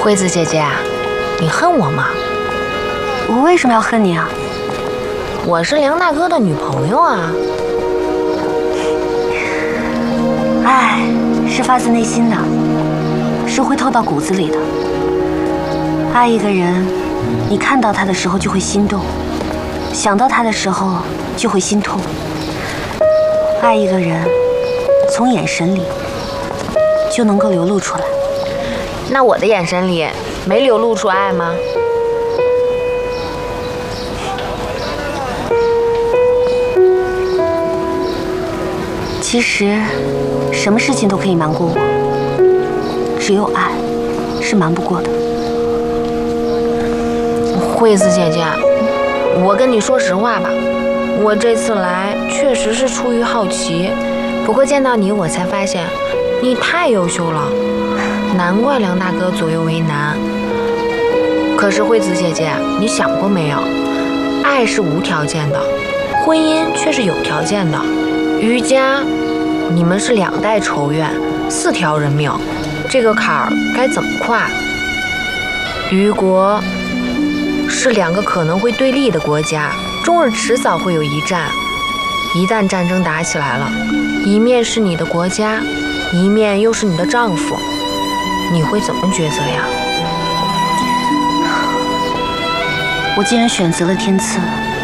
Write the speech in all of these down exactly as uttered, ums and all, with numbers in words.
惠子姐姐，你恨我吗？ 我为什么要恨你啊？ 我是梁大哥的女朋友啊。 爱是发自内心的，是会透到骨子里的。爱一个人，你看到他的时候就会心动，想到他的时候就会心痛。爱一个人，从眼神里就能够流露出来。 那我的眼神里没流露出爱吗？ 其实，什么事情都可以瞒过我，只有爱是瞒不过的。 惠子姐姐，我跟你说实话吧，我这次来确实是出于好奇，不过见到你我才发现，你太优秀了，难怪梁大哥左右为难。可是惠子姐姐，你想过没有？爱是无条件的，婚姻却是有条件的。于家，你们是两代仇怨，四条人命，这个坎儿该怎么跨？于国是两个可能会对立的国家，终日迟早会有一战。一旦战争打起来了，一面是你的国家，一面又是你的丈夫，你会怎么抉择呀？ 我既然选择了天赐，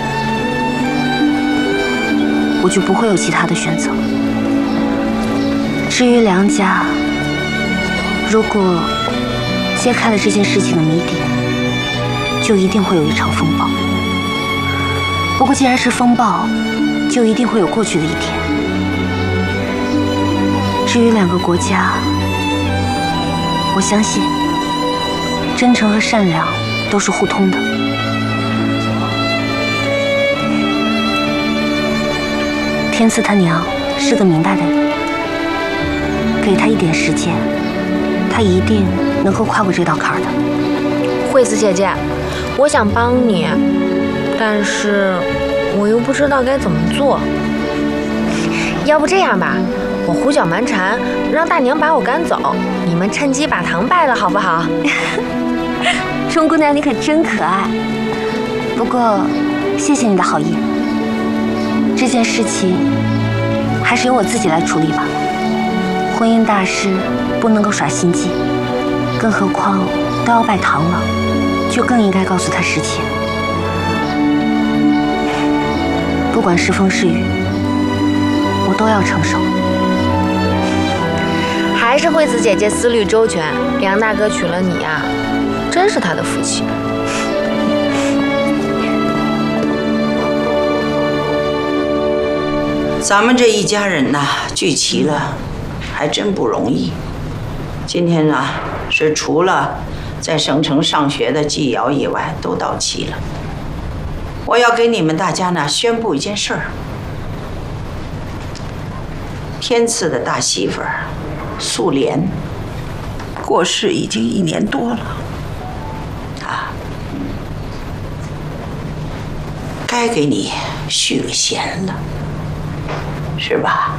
我就不会有其他的选择。至于梁家，如果揭开了这件事情的谜底，就一定会有一场风暴。不过既然是风暴，就一定会有过去的一天。至于两个国家，我相信真诚和善良都是互通的。天赐他娘是个明白的人，给他一点时间，他一定能够跨过这道坎儿的。 惠子姐姐，我想帮你，但是我又不知道该怎么做。要不这样吧，我胡搅蛮缠，让大娘把我赶走，你们趁机把堂败了，好不好？ 钟姑娘，你可真可爱。不过，谢谢你的好意。这件事情还是由我自己来处理吧。婚姻大事不能够耍心机，更何况都要拜堂了，就更应该告诉他实情。不管是风是雨，我都要承受。 还是惠子姐姐思虑周全，梁大哥娶了你啊，真是他的福气。 咱们这一家人呐，聚齐了，还真不容易。今天呢，是除了在省城上学的季瑶以外，都到齐了。我要给你们大家呢宣布一件事儿：天赐的大媳妇儿素莲过世已经一年多了，啊，该给你续个弦了。是吧？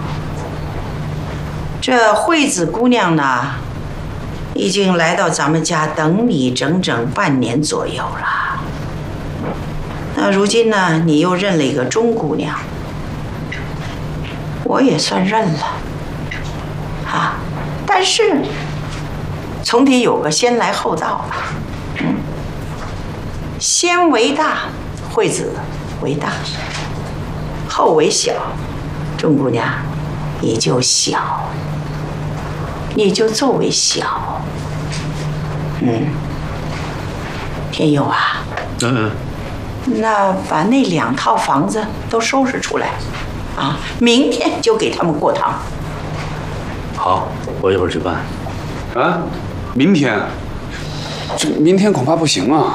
这惠子姑娘呢，已经来到咱们家等你整整半年左右了。那如今呢，你又认了一个钟姑娘，我也算认了，啊，但是总得有个先来后到吧。嗯，先为大，惠子为大，后为小。钟姑娘，你就小，你就作为小。嗯，天佑啊， 嗯嗯，那把那两套房子都收拾出来，啊，明天就给他们过堂。 好，我一会儿去办。啊，明天？这明天恐怕不行啊。